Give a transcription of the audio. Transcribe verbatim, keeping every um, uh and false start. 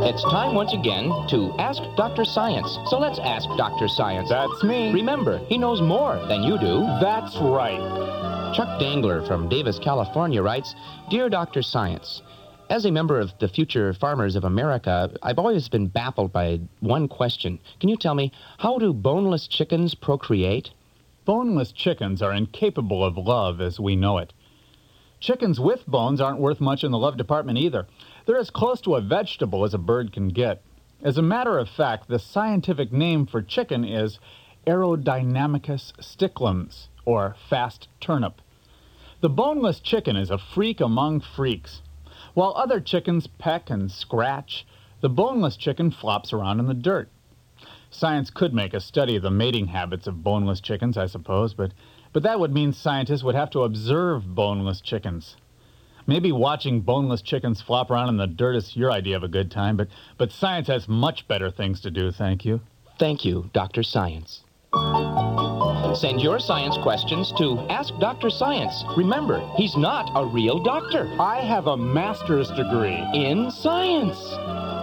It's time once again to Ask Doctor Science. So let's ask Doctor Science. That's me. Remember, he knows more than you do. That's right. Chuck Dangler from Davis, California writes, Dear Doctor Science, as a member of the Future Farmers of America, I've always been baffled by one question. Can you tell me, how do boneless chickens procreate? Boneless chickens are incapable of love as we know it. Chickens with bones aren't worth much in the love department either. They're as close to a vegetable as a bird can get. As a matter of fact, the scientific name for chicken is Aerodynamicus sticlans, or fast turnip. The boneless chicken is a freak among freaks. While other chickens peck and scratch, the boneless chicken flops around in the dirt. Science could make a study of the mating habits of boneless chickens, I suppose, but, but that would mean scientists would have to observe boneless chickens. Maybe watching boneless chickens flop around in the dirt is your idea of a good time, but, but science has much better things to do, thank you. Thank you, Doctor Science. Send your science questions to Ask Doctor Science. Remember, he's not a real doctor. I have a master's degree in science.